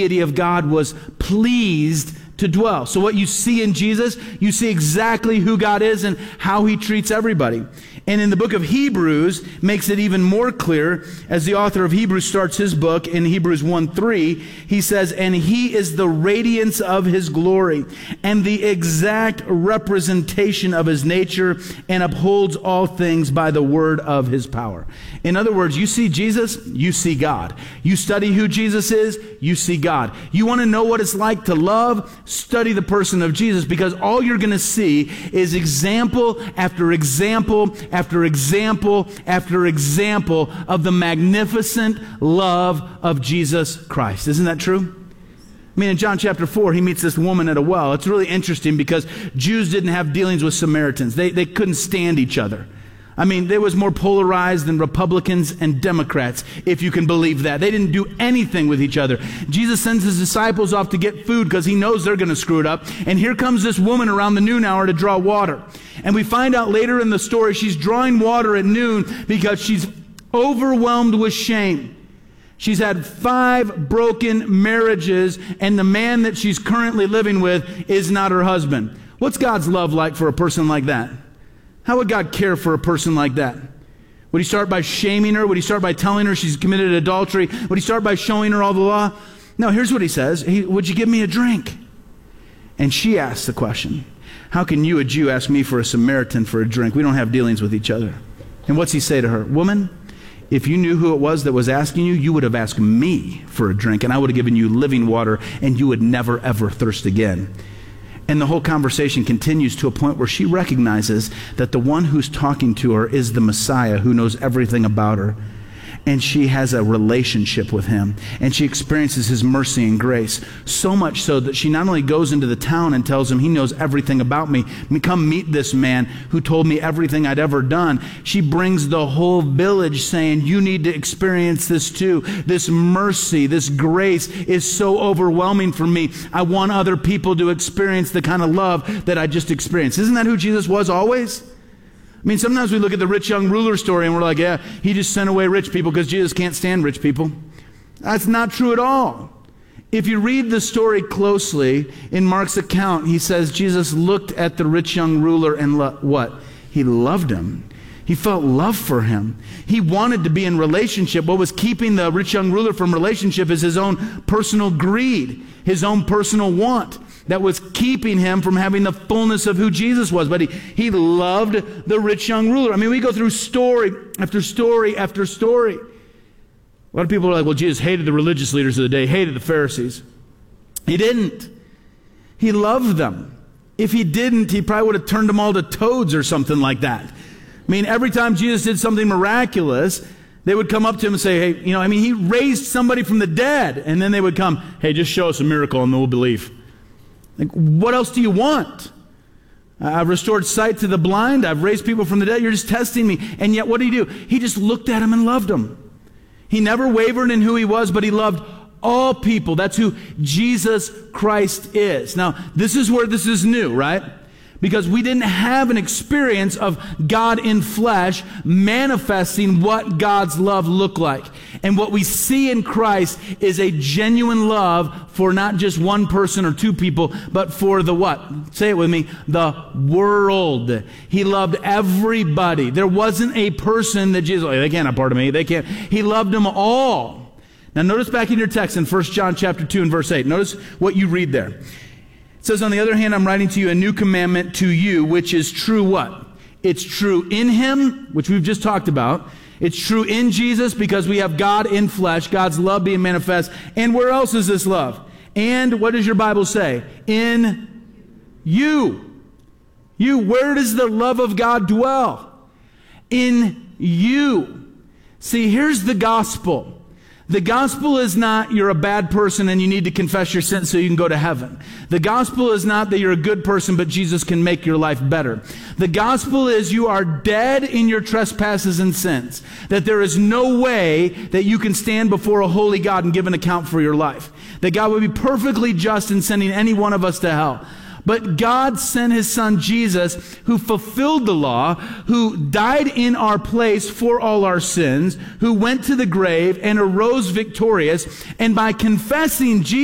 deity of God was pleased to dwell. So what you see in Jesus, you see exactly who God is and how he treats everybody. And in the book of Hebrews makes it even more clear as the author of Hebrews starts his book in Hebrews 1:3. He says, and he is the radiance of his glory and the exact representation of his nature and upholds all things by the word of his power. In other words, you see Jesus, you see God. You study who Jesus is, you see God. You want to know what it's like to love? Study the person of Jesus, because all you're going to see is example after example after example after example of the magnificent love of Jesus Christ. Isn't that true? I mean, in John chapter 4, he meets this woman at a well. It's really interesting because Jews didn't have dealings with Samaritans. They couldn't stand each other. I mean, they was more polarized than Republicans and Democrats, if you can believe that. They didn't do anything with each other. Jesus sends his disciples off to get food because he knows they're going to screw it up. And here comes this woman around the noon hour to draw water. And we find out later in the story she's drawing water at noon because she's overwhelmed with shame. She's had 5 broken marriages, and the man that she's currently living with is not her husband. What's God's love like for a person like that? How would God care for a person like that? Would he start by shaming her? Would he start by telling her she's committed adultery? Would he start by showing her all the law? No, here's what he says. Would you give me a drink? And she asks the question, how can you, a Jew, ask me for a Samaritan for a drink? We don't have dealings with each other. And what's he say to her? Woman, if you knew who it was that was asking you, you would have asked me for a drink, and I would have given you living water, and you would never, ever thirst again. And the whole conversation continues to a point where she recognizes that the one who's talking to her is the Messiah who knows everything about her. And she has a relationship with him. And she experiences his mercy and grace. So much so that she not only goes into the town and tells him he knows everything about me. Come meet this man who told me everything I'd ever done. She brings the whole village saying, you need to experience this too. This mercy, this grace is so overwhelming for me. I want other people to experience the kind of love that I just experienced. Isn't that who Jesus was always? I mean, sometimes we look at the rich young ruler story and we're like, yeah, he just sent away rich people because Jesus can't stand rich people. That's not true at all. If you read the story closely, in Mark's account, he says Jesus looked at the rich young ruler and what? He loved him. He felt love for him. He wanted to be in relationship. What was keeping the rich young ruler from relationship is his own personal greed, his own personal want. That was keeping him from having the fullness of who Jesus was. But he loved the rich young ruler. I mean, we go through story after story after story. A lot of people are like, well, Jesus hated the religious leaders of the day, hated the Pharisees. He didn't. He loved them. If he didn't, he probably would have turned them all to toads or something like that. I mean, every time Jesus did something miraculous, they would come up to him and say, hey, he raised somebody from the dead. And then they would come, hey, just show us a miracle and then we'll believe. Like, what else do you want? I've restored sight to the blind. I've raised people from the dead. You're just testing me. And yet, what did he do? He just looked at him and loved him. He never wavered in who he was, but he loved all people. That's who Jesus Christ is. Now, this is where this is new, right? Because we didn't have an experience of God in flesh manifesting what God's love looked like. And what we see in Christ is a genuine love for not just one person or two people, but for the what? Say it with me. The world. He loved everybody. There wasn't a person that Jesus, they can't have part of me. They can't. He loved them all. Now notice back in your text in 1 John chapter 2 and verse 8. Notice what you read there. It says, on the other hand, I'm writing to you a new commandment to you, which is true what? It's true in him, which we've just talked about. It's true in Jesus because we have God in flesh, God's love being manifest. And where else is this love? And what does your Bible say? In you. You. Where does the love of God dwell? In you. See, here's the gospel. The gospel is not you're a bad person and you need to confess your sins so you can go to heaven. The gospel is not that you're a good person but Jesus can make your life better. The gospel is you are dead in your trespasses and sins. That there is no way that you can stand before a holy God and give an account for your life. That God would be perfectly just in sending any one of us to hell. But God sent his son Jesus, who fulfilled the law, who died in our place for all our sins, who went to the grave and arose victorious. And by confessing Jesus,